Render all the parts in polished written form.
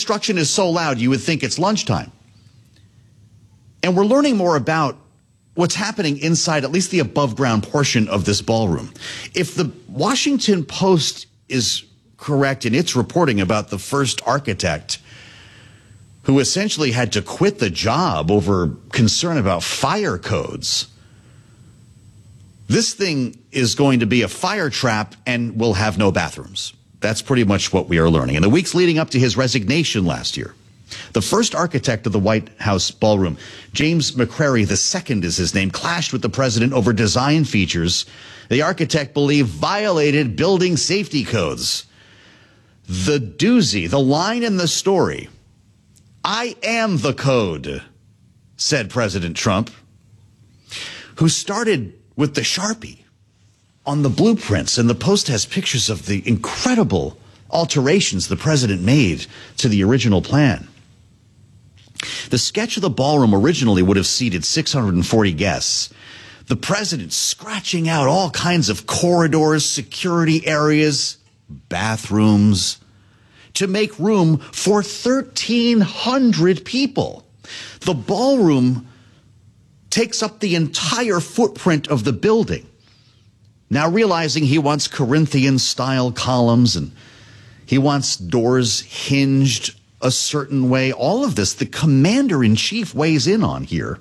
construction is so loud, you would think it's lunchtime. And we're learning more about what's happening inside at least the above-ground portion of this ballroom. If the Washington Post is correct in its reporting about the first architect who essentially had to quit the job over concern about fire codes, this thing is going to be a fire trap and will have no bathrooms. That's pretty much what we are learning. In the weeks leading up to his resignation last year, the first architect of the White House ballroom, James McCrary II is his name, clashed with the president over design features the architect believed violated building safety codes. The doozy, the line in the story, "I am the code," said President Trump, who started with the Sharpie on the blueprints. And the Post has pictures of the incredible alterations the president made to the original plan. The sketch of the ballroom originally would have seated 640 guests. The president scratching out all kinds of corridors, security areas, bathrooms, to make room for 1,300 people. The ballroom takes up the entire footprint of the building. Now, realizing he wants Corinthian-style columns and he wants doors hinged a certain way, all of this, the commander-in-chief weighs in on here.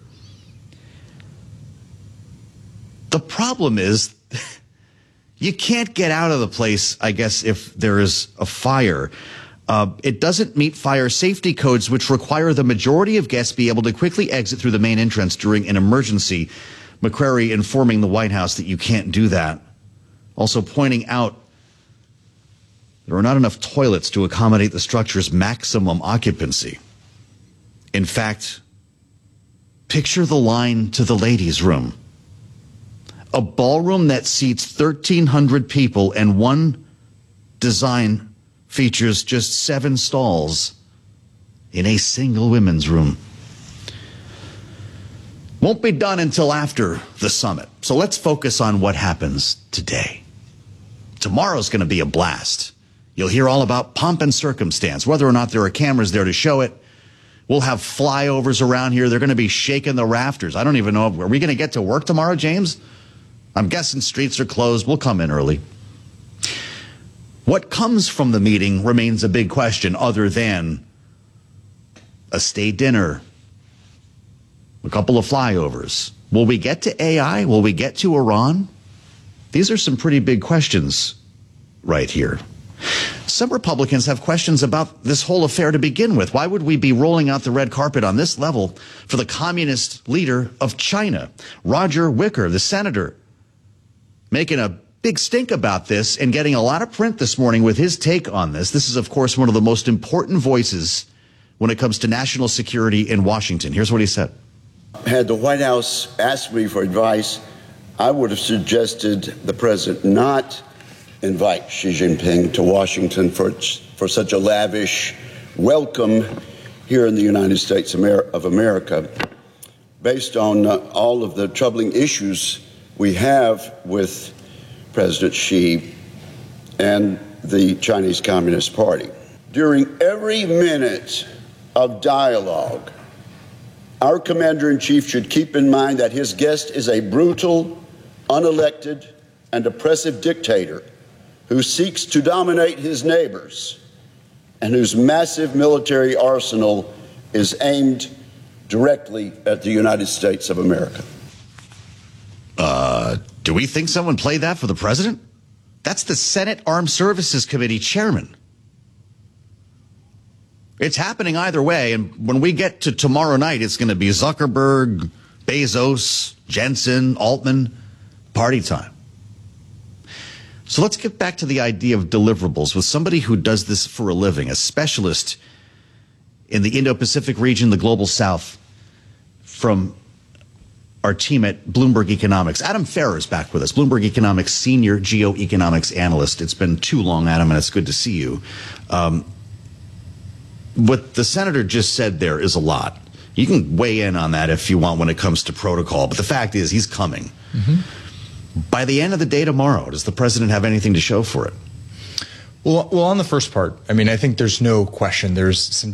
The problem is you can't get out of the place, I guess, if there is a fire. It doesn't meet fire safety codes, which require the majority of guests be able to quickly exit through the main entrance during an emergency. McCrary informing the White House that you can't do that. Also pointing out there are not enough toilets to accommodate the structure's maximum occupancy. In fact, picture the line to the ladies' room. A ballroom that seats 1,300 people and one design features just 7 stalls in a single women's room. Won't be done until after the summit. So let's focus on what happens today. Tomorrow's going to be a blast. You'll hear all about pomp and circumstance, whether or not there are cameras there to show it. We'll have flyovers around here. They're going to be shaking the rafters. I don't even know. Are we going to get to work tomorrow, James? I'm guessing streets are closed. We'll come in early. What comes from the meeting remains a big question, other than a state dinner, a couple of flyovers. Will we get to AI? Will we get to Iran? These are some pretty big questions right here. Some Republicans have questions about this whole affair to begin with. Why would we be rolling out the red carpet on this level for the communist leader of China? Roger Wicker, the senator, making a big stink about this and getting a lot of print this morning with his take on this. This is, of course, one of the most important voices when it comes to national security in Washington. Here's what he said. Had the White House asked me for advice, I would have suggested the president not invite Xi Jinping to Washington for such a lavish welcome here in the United States of America, based on all of the troubling issues we have with President Xi and the Chinese Communist Party. During every minute of dialogue, our commander-in-chief should keep in mind that his guest is a brutal, unelected, and oppressive dictator who seeks to dominate his neighbors and whose massive military arsenal is aimed directly at the United States of America. Do we think someone played that for the president? That's the Senate Armed Services Committee chairman. It's happening either way, and when we get to tomorrow night, it's going to be Zuckerberg, Bezos, Jensen, Altman, party time. So let's get back to the idea of deliverables with somebody who does this for a living, a specialist in the Indo-Pacific region, the Global South, from our team at Bloomberg Economics. Adam Ferrer is back with us, Bloomberg Economics senior geoeconomics analyst. It's been too long, Adam, and it's good to see you. What the senator just said there is a lot. You can weigh in on that if you want when it comes to protocol, but the fact is he's coming. By the end of the day tomorrow, does the president have anything to show for it? Well, on the first part, I mean, I think there's no question there's some